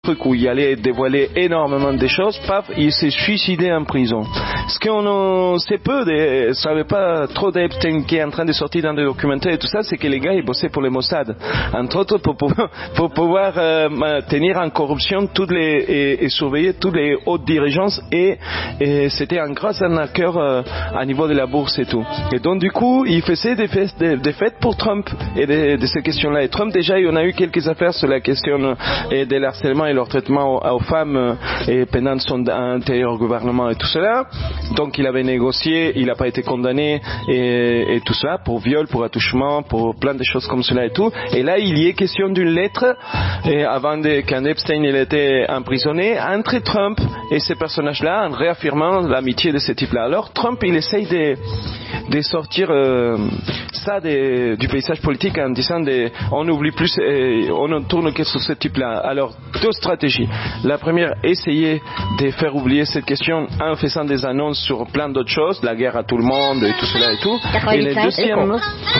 truc où il allait dévoiler énormément de choses, paf, il s'est suicidé en prison. Ce qu'on sait peu, savait pas trop d'Epstein qui est en train de sortir dans des documentaires et tout ça, c'est que les gars, ils bossaient pour le Mossad. Entre autres, pour pouvoir tenir en corruption et surveiller toutes les hautes dirigeances et c'était un gros arnaqueur à niveau de la bourse et tout. Et donc, du coup, il faisait des fêtes pour Trump et de ces questions-là. Et Trump, déjà, il y en a eu quelques affaires sur la question de l'harcèlement et leur traitement aux femmes et pendant son antérieur gouvernement et tout cela. Donc il avait négocié, il n'a pas été condamné et tout cela pour viol, pour attouchement, pour plein de choses comme cela et tout. Et là il y est question d'une lettre avant quand Epstein il était emprisonné entre Trump et ces personnages-là en réaffirmant l'amitié de ce type-là. Alors Trump il essaye de sortir ça du paysage politique en disant on n'oublie plus, on ne tourne que sur ce type-là. Alors deux stratégies. La première, essayer de faire oublier cette question en faisant des annonces sur plein d'autres choses, la guerre à tout le monde et tout cela et tout. Et le deuxième,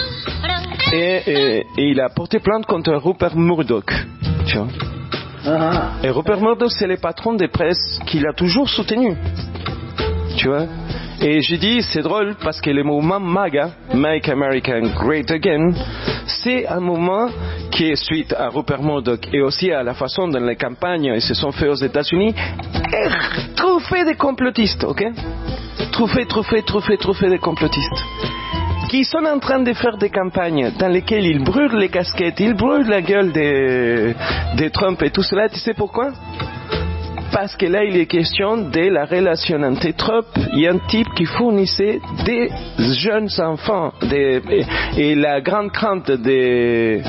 et il a porté plainte contre Rupert Murdoch. Tu vois. Et Rupert Murdoch, c'est le patron des presses qu'il a toujours soutenu. Tu vois. Et j'ai dit, c'est drôle parce que le mouvement MAGA, Make America Great Again, c'est un mouvement qui est suite à Rupert Murdoch et aussi à la façon dont les campagnes se sont faites aux États-Unis, est truffé de complotistes, ok? Truffé de complotistes. Qui sont en train de faire des campagnes dans lesquelles ils brûlent les casquettes, ils brûlent la gueule de Trump et tout cela, tu sais pourquoi? Parce que là, il est question de la relation entre Trump et un type qui fournissait des jeunes enfants. Et la grande crainte des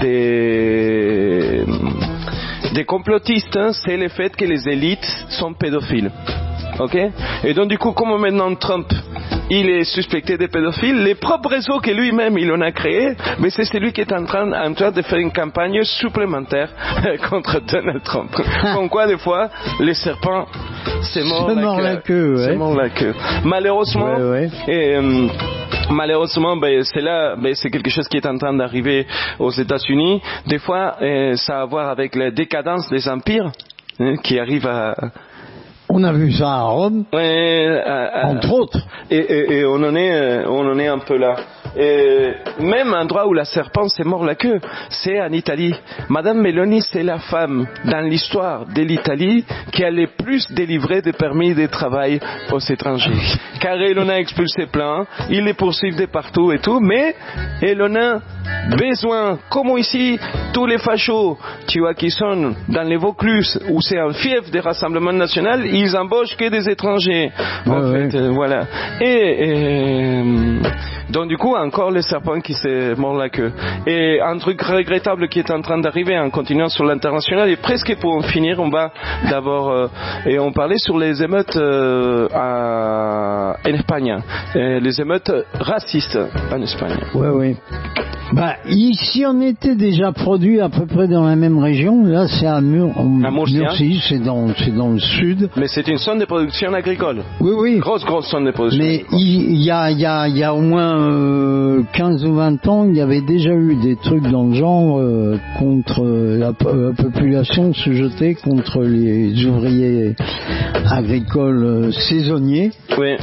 complotistes, hein, c'est le fait que les élites sont pédophiles. Ok? Et donc, du coup, comme maintenant Trump, il est suspecté de pédophile, les propres réseaux que lui-même il en a créés, mais c'est celui qui est en train de faire une campagne supplémentaire contre Donald Trump. Comme quoi, des fois, les serpents, c'est mort la queue. Ouais. C'est mort la queue. Malheureusement, malheureusement, c'est quelque chose qui est en train d'arriver aux États-Unis. Des fois, ça a à voir avec la décadence des empires, qui arrive à... On a vu ça à Rome, entre autres. Et on en est un peu là. Et même un endroit où la serpente s'est mord la queue, c'est en Italie. Madame Meloni, c'est la femme dans l'histoire de l'Italie qui a le plus délivré de permis de travail aux étrangers. Car elle en a expulsé plein, ils les poursuivent de partout et tout, mais elle en a besoin, comme ici, tous les fachos, tu vois, qui sont dans les Vaucluse, où c'est un fief des rassemblements nationaux, ils embauchent que des étrangers. Voilà. Et donc du coup, encore les serpents qui se mordent la queue. Et un truc regrettable qui est en train d'arriver en continuant sur l'international, et presque pour en finir, on va d'abord et on parlait sur les émeutes en Espagne, les émeutes racistes en Espagne. Oui. Ici on était déjà produit à peu près dans la même région. Là c'est à Murcie, c'est dans le sud. Mais c'est une zone de production agricole. Oui. Grosse zone de production. Mais il y a au moins 15 ou 20 ans, il y avait déjà eu des trucs dans le genre contre la population se jetait contre les ouvriers agricoles saisonniers. Oui.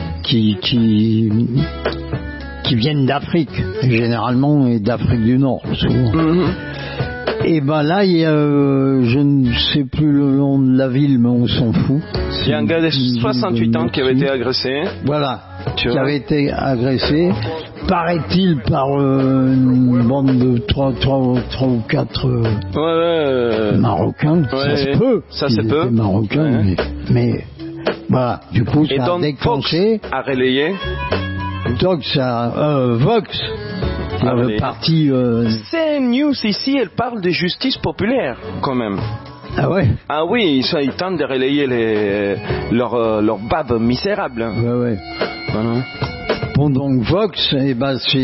Qui viennent d'Afrique, généralement, et d'Afrique du Nord, souvent. Et là, je ne sais plus le nom de la ville, mais on s'en fout. Il y a un gars de 68 ans qui avait été agressé. Voilà, qui avait été agressé, paraît-il, par une bande de 3 ou 4 Marocains. Ça se peut. Marocains, mais voilà, du coup, ça a déclenché. Fox a relayé. Vox, le parti... CNews ici, elle parle de justice populaire, quand même. Ah ouais? Ah oui, ils tentent de relayer leur bave misérable. Ouais. Voilà. Bon, donc Vox, c'est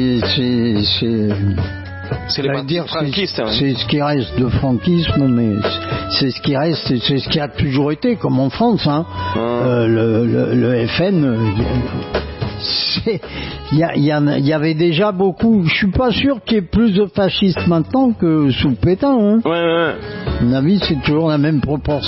les franquistes. C'est ce qui reste de franquisme, mais c'est ce qui reste, c'est ce qui a toujours été, comme en France, hein. Le FN... Il y avait déjà beaucoup. Je suis pas sûr qu'il y ait plus de fascistes maintenant que sous Pétain. Hein. Ouais. À mon avis, c'est toujours la même proportion.